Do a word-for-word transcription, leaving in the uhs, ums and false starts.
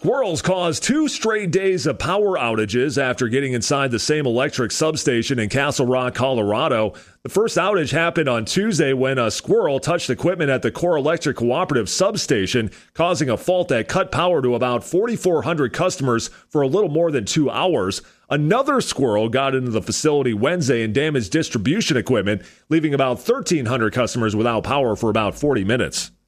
Squirrels caused two straight days of power outages after getting inside the same electric substation in Castle Rock, Colorado. The first outage happened on Tuesday when a squirrel touched equipment at the Core Electric Cooperative substation, causing a fault that cut power to about forty-four hundred customers for a little more than two hours. Another squirrel got into the facility Wednesday and damaged distribution equipment, leaving about thirteen hundred customers without power for about forty minutes.